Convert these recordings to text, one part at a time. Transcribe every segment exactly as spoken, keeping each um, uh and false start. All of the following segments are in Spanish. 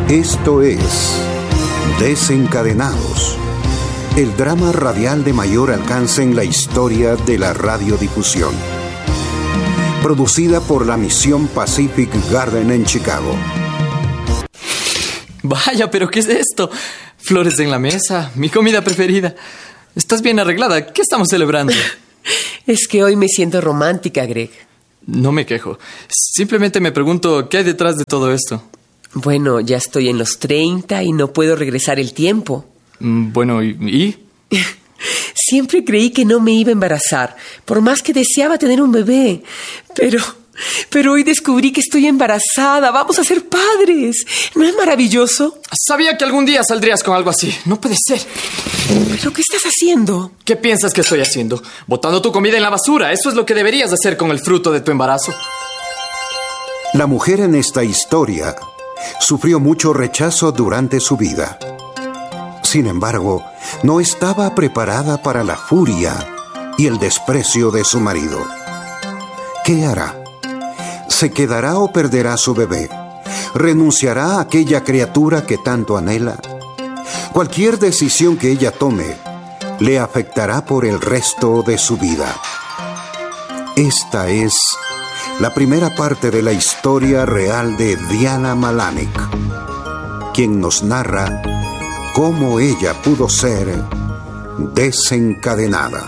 Esto es Desencadenados, el drama radial de mayor alcance en la historia de la radiodifusión. Producida por la Misión Pacific Garden en Chicago. Vaya, ¿pero qué es esto? Flores en la mesa, mi comida preferida. ¿Estás bien arreglada? ¿Qué estamos celebrando? Es que hoy me siento romántica, Greg. No me quejo. Simplemente me pregunto qué hay detrás de todo esto. Bueno, ya estoy en los treinta y no puedo regresar el tiempo. Bueno, ¿y? ¿y? Siempre creí que no me iba a embarazar, por más que deseaba tener un bebé. Pero, pero hoy descubrí que estoy embarazada. Vamos a ser padres. ¿No es maravilloso? Sabía que algún día saldrías con algo así. No puede ser. ¿Pero qué estás haciendo? ¿Qué piensas que estoy haciendo? Botando tu comida en la basura. Eso es lo que deberías hacer con el fruto de tu embarazo. La mujer en esta historia sufrió mucho rechazo durante su vida. Sin embargo, no estaba preparada para la furia y el desprecio de su marido. ¿Qué hará? ¿Se quedará o perderá su bebé? ¿Renunciará a aquella criatura que tanto anhela? Cualquier decisión que ella tome le afectará por el resto de su vida. Esta es la primera parte de la historia real de Diana Malanik, quien nos narra cómo ella pudo ser desencadenada.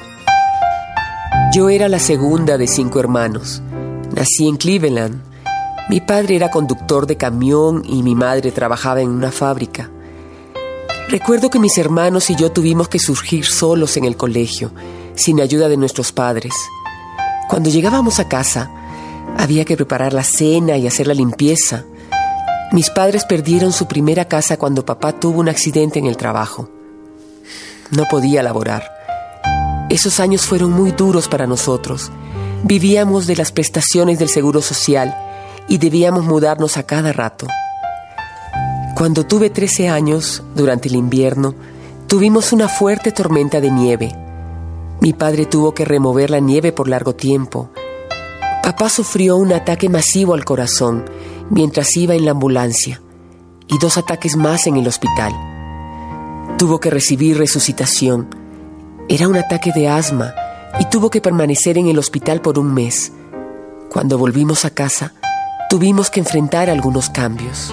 Yo era la segunda de cinco hermanos. Nací en Cleveland. Mi padre era conductor de camión y mi madre trabajaba en una fábrica. Recuerdo que mis hermanos y yo tuvimos que surgir solos en el colegio, sin ayuda de nuestros padres. Cuando llegábamos a casa, había que preparar la cena y hacer la limpieza. Mis padres perdieron su primera casa cuando papá tuvo un accidente en el trabajo. No podía laborar. Esos años fueron muy duros para nosotros. Vivíamos de las prestaciones del Seguro Social y debíamos mudarnos a cada rato. Cuando tuve trece años, durante el invierno, tuvimos una fuerte tormenta de nieve. Mi padre tuvo que remover la nieve por largo tiempo. Papá sufrió un ataque masivo al corazón mientras iba en la ambulancia y dos ataques más en el hospital. Tuvo que recibir resucitación. Era un ataque de asma y tuvo que permanecer en el hospital por un mes. Cuando volvimos a casa, tuvimos que enfrentar algunos cambios.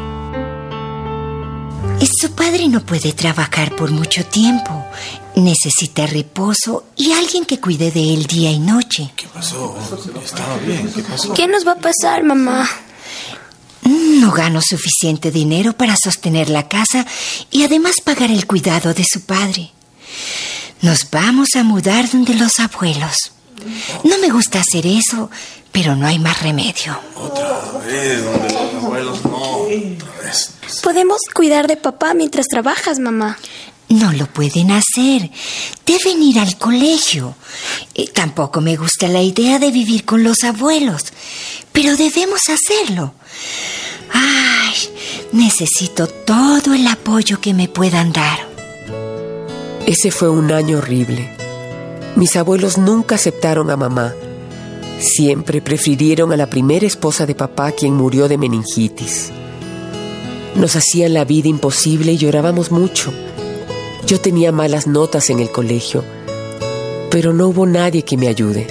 Su padre no puede trabajar por mucho tiempo. Necesita reposo y alguien que cuide de él día y noche. ¿Qué pasó? Estaba bien. ¿Qué pasó? ¿Qué nos va a pasar, mamá? No gano suficiente dinero para sostener la casa y además pagar el cuidado de su padre. Nos vamos a mudar donde los abuelos. No me gusta hacer eso, pero no hay más remedio. Otra vez, donde los abuelos, no. Otra vez. Podemos cuidar de papá mientras trabajas, mamá. No lo pueden hacer. Deben ir al colegio. Eh, tampoco me gusta la idea de vivir con los abuelos, pero debemos hacerlo. Ay, necesito todo el apoyo que me puedan dar. Ese fue un año horrible. Mis abuelos nunca aceptaron a mamá. Siempre prefirieron a la primera esposa de papá, quien murió de meningitis. Nos hacían la vida imposible y llorábamos mucho. Yo tenía malas notas en el colegio, pero no hubo nadie que me ayude.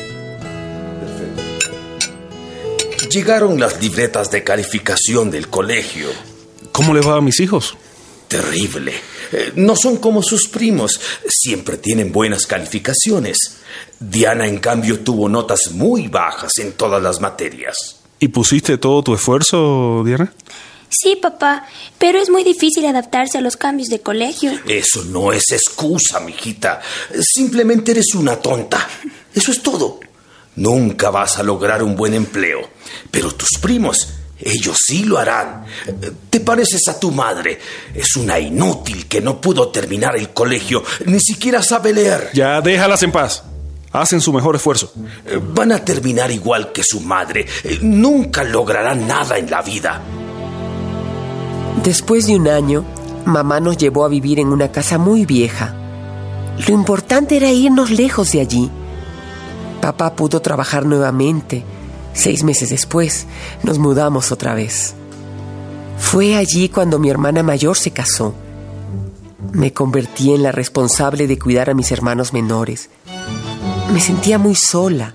Llegaron las libretas de calificación del colegio. ¿Cómo le va a mis hijos? Terrible. Eh, no son como sus primos. Siempre tienen buenas calificaciones. Diana, en cambio, tuvo notas muy bajas en todas las materias. ¿Y pusiste todo tu esfuerzo, Diana? Sí, papá, pero es muy difícil adaptarse a los cambios de colegio. Eso no es excusa, mijita. Simplemente eres una tonta. Eso es todo. Nunca vas a lograr un buen empleo. Pero tus primos, ellos sí lo harán. Te pareces a tu madre. Es una inútil que no pudo terminar el colegio. Ni siquiera sabe leer. Ya, déjalas en paz. Hacen su mejor esfuerzo. Van a terminar igual que su madre. Nunca lograrán nada en la vida. Después de un año, mamá nos llevó a vivir en una casa muy vieja. Lo importante era irnos lejos de allí. Papá pudo trabajar nuevamente. Seis meses después, nos mudamos otra vez. Fue allí cuando mi hermana mayor se casó. Me convertí en la responsable de cuidar a mis hermanos menores. Me sentía muy sola.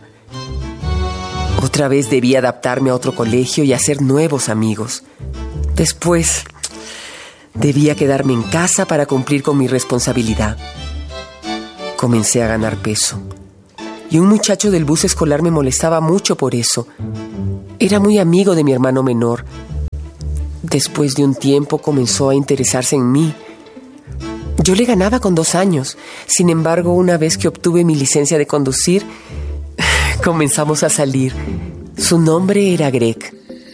Otra vez debí adaptarme a otro colegio y hacer nuevos amigos. Después, debía quedarme en casa para cumplir con mi responsabilidad. Comencé a ganar peso. Y un muchacho del bus escolar me molestaba mucho por eso. Era muy amigo de mi hermano menor. Después de un tiempo comenzó a interesarse en mí. Yo le ganaba con dos años. Sin embargo, una vez que obtuve mi licencia de conducir, comenzamos a salir. Su nombre era Greg.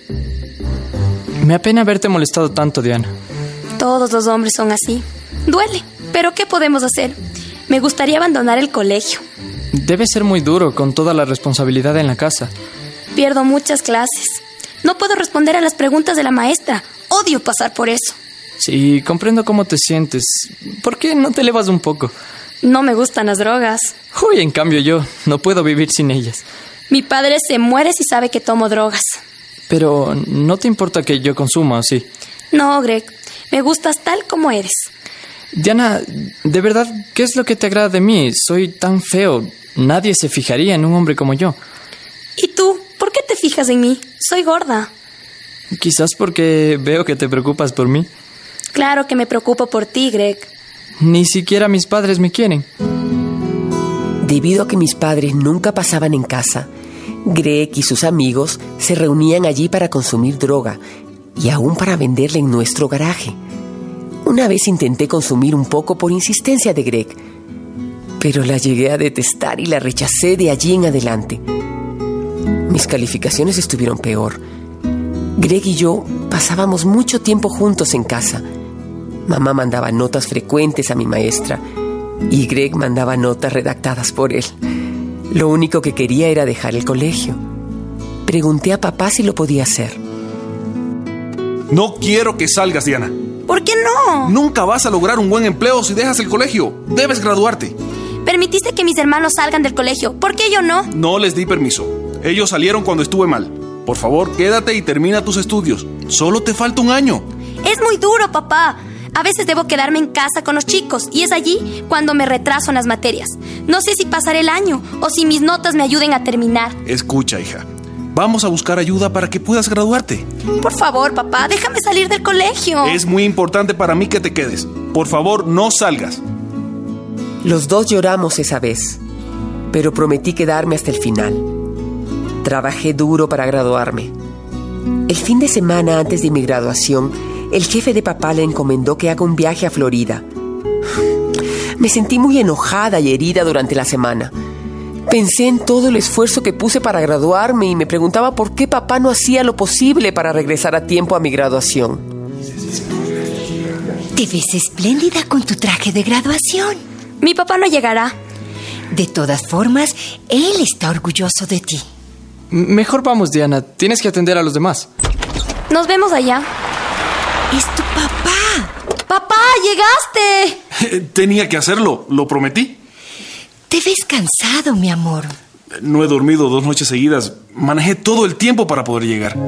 Me apena haberte molestado tanto, Diana. Todos los hombres son así. Duele, pero ¿qué podemos hacer? Me gustaría abandonar el colegio. Debe ser muy duro con toda la responsabilidad en la casa. Pierdo muchas clases. No puedo responder a las preguntas de la maestra. Odio pasar por eso. Sí, comprendo cómo te sientes. ¿Por qué no te elevas un poco? No me gustan las drogas. Uy, en cambio yo no puedo vivir sin ellas. Mi padre se muere si sabe que tomo drogas. Pero ¿no te importa que yo consuma, sí? No, Greg. Me gustas tal como eres. Diana, de verdad, ¿qué es lo que te agrada de mí? Soy tan feo. Nadie se fijaría en un hombre como yo. ¿Y tú? ¿Por qué te fijas en mí? Soy gorda. Quizás porque veo que te preocupas por mí. Claro que me preocupo por ti, Greg. Ni siquiera mis padres me quieren. Debido a que mis padres nunca pasaban en casa, Greg y sus amigos se reunían allí para consumir droga y aún para venderla en nuestro garaje. Una vez intenté consumir un poco por insistencia de Greg, pero la llegué a detestar y la rechacé de allí en adelante. Mis calificaciones estuvieron peor. Greg y yo pasábamos mucho tiempo juntos en casa. Mamá mandaba notas frecuentes a mi maestra y Greg mandaba notas redactadas por él. Lo único que quería era dejar el colegio. Pregunté a papá si lo podía hacer. No quiero que salgas, Diana. ¿Por qué no? Nunca vas a lograr un buen empleo si dejas el colegio. Debes graduarte. Permitiste que mis hermanos salgan del colegio. ¿Por qué yo no? No les di permiso. Ellos salieron cuando estuve mal. Por favor, quédate y termina tus estudios. Solo te falta un año. Es muy duro, papá. A veces debo quedarme en casa con los chicos y es allí cuando me retraso en las materias. No sé si pasaré el año o si mis notas me ayuden a terminar. Escucha, hija. Vamos a buscar ayuda para que puedas graduarte. Por favor, papá, déjame salir del colegio. Es muy importante para mí que te quedes. Por favor, no salgas. Los dos lloramos esa vez, pero prometí quedarme hasta el final. Trabajé duro para graduarme. El fin de semana antes de mi graduación, el jefe de papá le encomendó que haga un viaje a Florida. Me sentí muy enojada y herida durante la semana. Pensé en todo el esfuerzo que puse para graduarme y me preguntaba por qué papá no hacía lo posible para regresar a tiempo a mi graduación. Te ves espléndida con tu traje de graduación. Mi papá no llegará. De todas formas, él está orgulloso de ti. Mejor vamos, Diana. Tienes que atender a los demás. Nos vemos allá. ¡Es tu papá! ¡Papá, llegaste! Tenía que hacerlo, lo prometí. Te ves cansado, mi amor. No he dormido dos noches seguidas. Manejé todo el tiempo para poder llegar.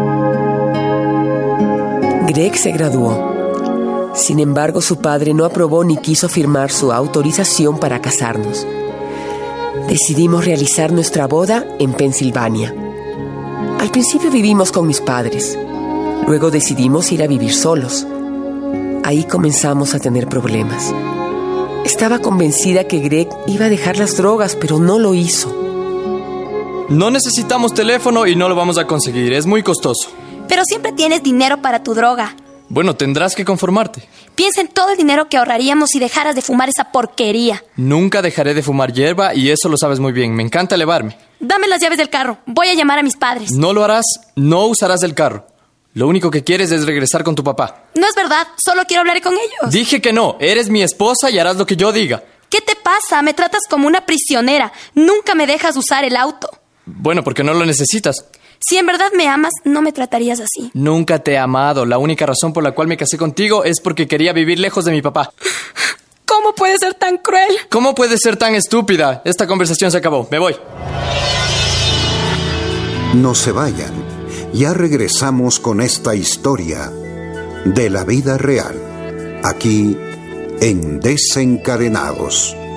Greg se graduó. Sin embargo, su padre no aprobó ni quiso firmar su autorización para casarnos. Decidimos realizar nuestra boda en Pensilvania. Al principio vivimos con mis padres. Luego decidimos ir a vivir solos. Ahí comenzamos a tener problemas. Estaba convencida que Greg iba a dejar las drogas, pero no lo hizo. No necesitamos teléfono y no lo vamos a conseguir. Es muy costoso. Pero siempre tienes dinero para tu droga. Bueno, tendrás que conformarte. Piensa en todo el dinero que ahorraríamos si dejaras de fumar esa porquería. Nunca dejaré de fumar hierba y eso lo sabes muy bien. Me encanta elevarme. Dame las llaves del carro. Voy a llamar a mis padres. No lo harás. No usarás el carro. Lo único que quieres es regresar con tu papá. No es verdad. Solo quiero hablar con ellos. Dije que no. Eres mi esposa y harás lo que yo diga. ¿Qué te pasa? Me tratas como una prisionera. Nunca me dejas usar el auto. Bueno, porque no lo necesitas. Si en verdad me amas, no me tratarías así. Nunca te he amado. La única razón por la cual me casé contigo es porque quería vivir lejos de mi papá. ¿Cómo puedes ser tan cruel? ¿Cómo puedes ser tan estúpida? Esta conversación se acabó. Me voy. No se vayan. Ya regresamos con esta historia de la vida real, aquí en Desencadenados.